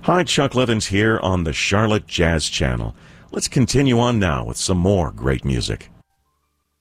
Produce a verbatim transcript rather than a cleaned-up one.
Hi, Chuck Levins here on the Charlotte Jazz Channel. Let's continue on now with some more great music.